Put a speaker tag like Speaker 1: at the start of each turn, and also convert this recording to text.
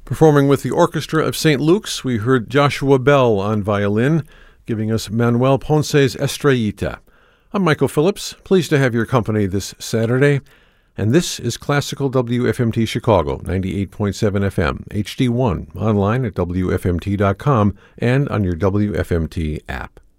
Speaker 1: Performing with the Orchestra of St. Luke's, we heard Joshua Bell on violin, giving us Manuel Ponce's Estrellita. I'm Michael Phillips, pleased to have your company this Saturday, and this is Classical WFMT Chicago, 98.7 FM, HD1, online at WFMT.com and on your WFMT app.